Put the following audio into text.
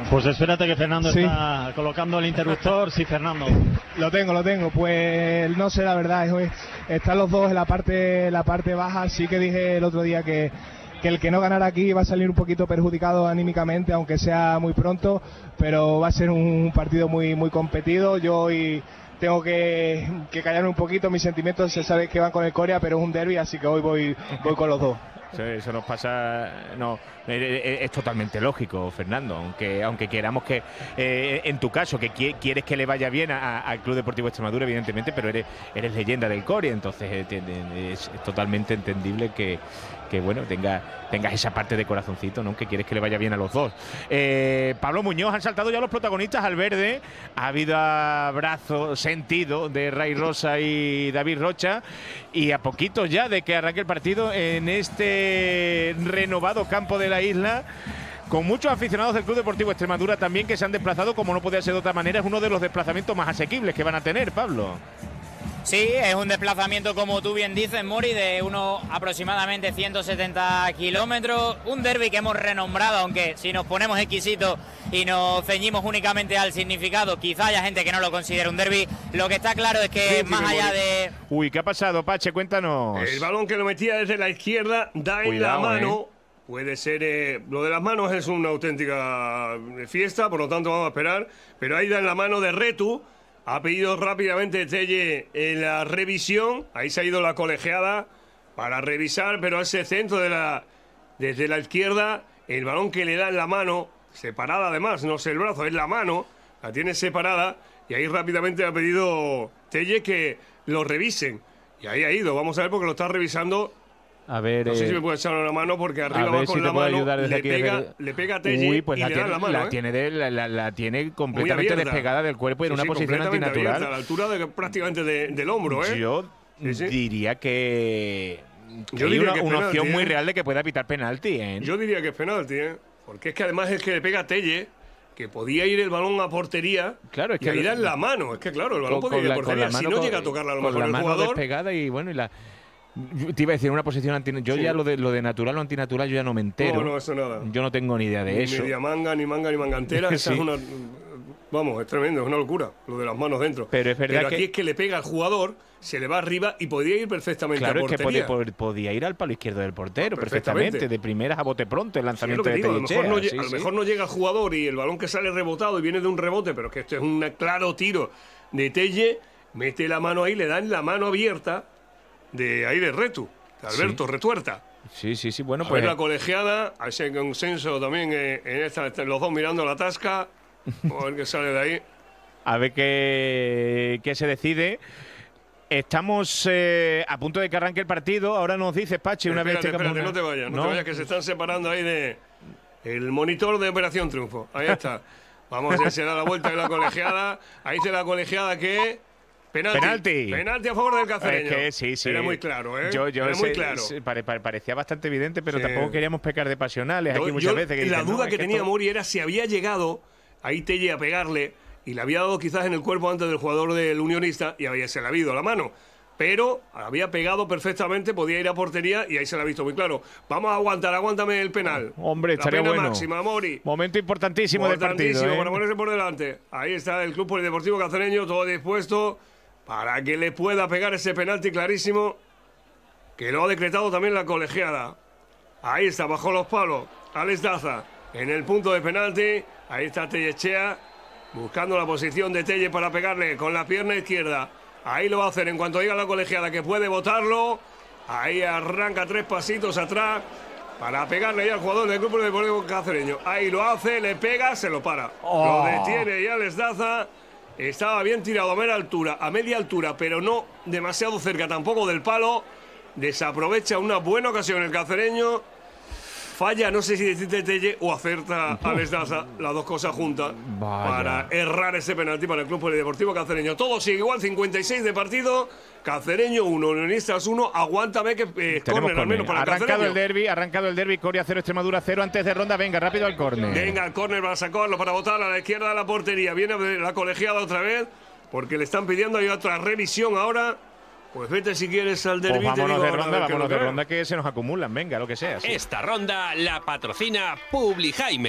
Pues espérate que Fernando está colocando el interruptor. Sí, Fernando. Lo tengo. Pues no sé, la verdad, están los dos en la parte baja. Sí que dije el otro día que el que no ganara aquí va a salir un poquito perjudicado anímicamente, aunque sea muy pronto, pero va a ser un partido muy, muy competido. Yo hoy tengo que callarme un poquito, mis sentimientos se sabe que van con el Coria, pero es un derbi, así que hoy voy con los dos. Sí, eso nos pasa, no, es totalmente lógico, Fernando, aunque queramos que, en tu caso, que quieres que le vaya bien al Club Deportivo Extremadura, evidentemente, pero eres leyenda del Coria, entonces es totalmente entendible que bueno, tengas esa parte de corazoncito, ¿no? Que quieres que le vaya bien a los dos. Pablo Muñoz, han saltado ya los protagonistas al verde. Ha habido abrazo sentido de Ray Rosa y David Rocha. Y a poquito ya de que arranque el partido en este renovado campo de la isla, con muchos aficionados del Club Deportivo Extremadura también que se han desplazado, como no podía ser de otra manera. Es uno de los desplazamientos más asequibles que van a tener, Pablo. Sí, es un desplazamiento, como tú bien dices, Mori, de unos aproximadamente 170 kilómetros. Un derbi que hemos renombrado, aunque si nos ponemos exquisitos y nos ceñimos únicamente al significado, quizá haya gente que no lo considere un derbi. Lo que está claro es que más allá de... Uy, ¿qué ha pasado, Pache? Cuéntanos. El balón que lo metía desde la izquierda da en la mano. Puede ser... lo de las manos es una auténtica fiesta, por lo tanto vamos a esperar. Pero ahí da en la mano de Retu. Ha pedido rápidamente Telle en la revisión. Ahí se ha ido la colegiada para revisar, pero ese centro desde la izquierda, el balón que le da en la mano, separada además, no es el brazo, es la mano, la tiene separada, y ahí rápidamente ha pedido Telle que lo revisen. Y ahí ha ido, vamos a ver porque lo está revisando. A ver, no sé si me puede echar una mano porque arriba va con si la mano, le pega a Telle. Uy, pues y le da la mano. La tiene completamente despegada del cuerpo y en una posición antinatural. Abierta, a la altura prácticamente del hombro, ¿eh? Yo diría que hay una opción muy real de que pueda pitar penalti, ¿eh? Yo diría que es penalti, ¿eh? Porque es que además es que le pega a Telle, que podía ir el balón a portería, claro, es que ahí da en la mano. Es que claro, el balón podía ir a portería. Si no llega a tocarla a lo mejor el jugador. Con la mano despegada y bueno, te iba a decir una posición antinatural. Yo ya lo de natural o antinatural yo ya no me entero. No, eso nada. Yo no tengo ni idea de eso. Ni media manga, ni manga entera. Esa es una... Vamos, es tremendo, es una locura, lo de las manos dentro. Pero es verdad aquí es que le pega al jugador, se le va arriba y podía ir perfectamente a portería. Claro, es que podía ir al palo izquierdo del portero perfectamente, de primeras a bote pronto, el lanzamiento de Tellechea. A lo mejor no llega el jugador y el balón que sale rebotado y viene de un rebote, pero es que esto es un claro tiro de Telle, mete la mano ahí, le dan la mano abierta de Retu, de Alberto Retuerta. Sí, bueno, pues... A ver la colegiada, a ese consenso también los dos mirando la tasca. A ver qué sale de ahí. A ver qué se decide. Estamos a punto de que arranque el partido. Ahora nos dices, Pachi, una vez... Espérate, no te vayas, que se están separando ahí de el monitor de Operación Triunfo. Ahí está. Vamos a enseñar la vuelta de la colegiada. Ahí dice la colegiada que... Penalti a favor del Cacereño. Es que sí. Era muy claro, ¿eh? Era muy claro. Parecía bastante evidente, pero tampoco queríamos pecar de pasionales. Aquí muchas veces la duda que tenía Mori era si había llegado ahí Telle a pegarle y le había dado quizás en el cuerpo antes del jugador del Unionista y se le había ido la mano. Pero había pegado perfectamente, podía ir a portería y ahí se le ha visto muy claro. Vamos a aguántame el penal. Hombre, estaría bueno. Máxima, Mori. Momento importantísimo del partido. Para ponerse por delante. Ahí está el Club Polideportivo Cacereño, todo dispuesto para que le pueda pegar ese penalti clarísimo que lo ha decretado también la colegiada. Ahí está, bajo los palos, Alex Daza en el punto de penalti. Ahí está Tellechea buscando la posición de Telle para pegarle con la pierna izquierda. Ahí lo va a hacer en cuanto llega la colegiada que puede botarlo. Ahí arranca 3 pasitos atrás para pegarle ahí al jugador del Grupo Deportivo Cacereño. Ahí lo hace, le pega, se lo para. Lo detiene ya Alex Daza. Estaba bien tirado a media altura, pero no demasiado cerca tampoco del palo. Desaprovecha una buena ocasión el cacereño. Falla, no sé si decirte Telle o acerta Alex Daza, las dos cosas juntas, para errar ese penalti para el Club Polideportivo Cacereño. Todo sigue igual, 56 de partido, Cacereño 1, Unionistas 1, aguántame que es córner al menos para el Cacereño. Arrancado el derbi, Coria 0, Extremadura 0, antes de ronda, venga, rápido al córner. Venga, al córner para sacarlo, para botar a la izquierda de la portería. Viene la colegiada otra vez, porque le están pidiendo, hay otra revisión ahora. Pues vete si quieres al derbi. Pues vámonos de ronda que se nos acumulan, venga, lo que sea. Sí. Esta ronda la patrocina Publijaime.